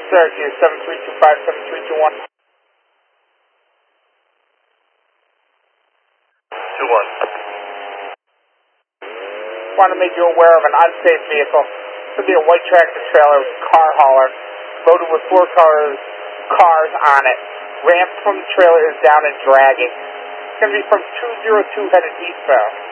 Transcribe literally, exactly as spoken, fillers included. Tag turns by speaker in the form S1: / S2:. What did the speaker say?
S1: Syracuse, seven three two five, seven three two one.
S2: two one.
S1: Want to make you aware of an unsafe vehicle. Could be a white tractor trailer with a car hauler loaded with four cars, cars on it. Ramp from the trailer is down and dragging. It's going to be from two zero two headed eastbound.